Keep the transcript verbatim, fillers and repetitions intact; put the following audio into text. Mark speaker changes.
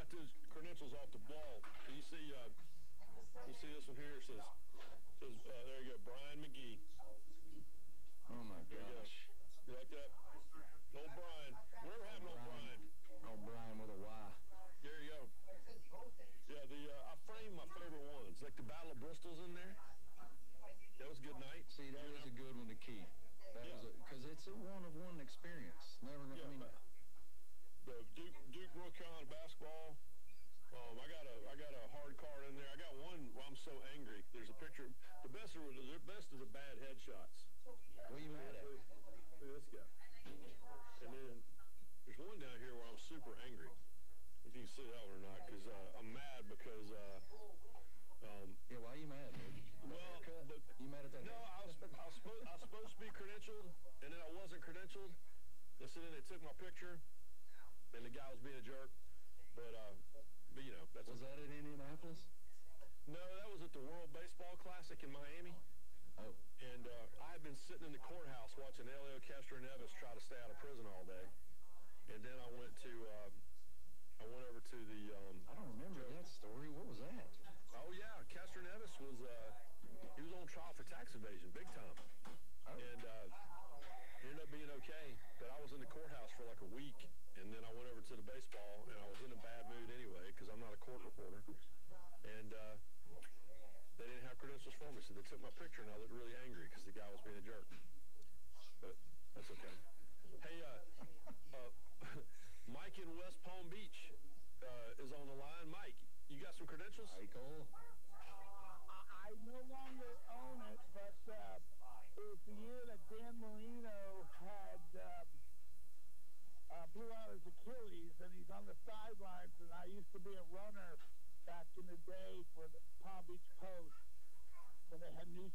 Speaker 1: got those credentials off the wall. Can you see? Uh, you see this one here? It says, says uh, there you go, Brian McGee.
Speaker 2: Oh my gosh!
Speaker 1: You like that? Old Brian. Whatever happened to old Brian?
Speaker 2: Old Brian with a Y.
Speaker 1: There you go. Yeah, the uh, I framed my favorite ones, like the Battle of Bristol's in there. That was a good night.
Speaker 2: See, that was a good one to keep. That
Speaker 1: Yeah.
Speaker 2: was because it's a one-of-one experience. Never,
Speaker 1: Yeah,
Speaker 2: I mean,
Speaker 1: the Duke Duke North Carolina basketball. Um, I got a I got a hard card in there. I got one where I'm so angry. There's a picture. The best are the best are the bad headshots.
Speaker 2: what are you mad at?
Speaker 1: Look at this guy. And then there's one down here where I'm super angry. If you can see that one or not, because uh, I'm mad because uh, um,
Speaker 2: Yeah, why are you mad, dude? That
Speaker 1: well,
Speaker 2: haircut?
Speaker 1: the,
Speaker 2: You mad at that?
Speaker 1: no, I was I was, supposed, I was supposed to be credentialed, and then I wasn't credentialed. And so then they took my picture, and the guy was being a jerk. But uh, but you know, that's
Speaker 2: Was that in Indianapolis?
Speaker 1: no, that was at the World Baseball Classic in Miami.
Speaker 2: Oh,
Speaker 1: And uh, I had been sitting in the courthouse watching Elio Castro Neves try to stay out of prison all day. And then I went to, uh, I went over to the, um,
Speaker 2: I don't remember that story. What was that?
Speaker 1: oh yeah, Castro Neves was, uh, he was on trial for tax evasion, big time.
Speaker 2: Oh.
Speaker 1: And uh, it ended up being okay, but I was in the courthouse for like a week. And then I went over to the baseball, and I was in a bad mood anyway, because I'm not a court reporter. And uh, they didn't have credentials for me, so they took my picture, and I looked really angry because the guy was being a jerk. But that's okay. Hey, uh, uh, Mike in West Palm Beach uh, is on the line. Mike, you got some credentials?
Speaker 2: Michael?
Speaker 3: I no longer own it, but uh, it was the year that Dan Marino had uh, uh, blew out his Achilles, and he's on the sidelines. And I used to be a runner back in the day for the Palm Beach Post when they had news.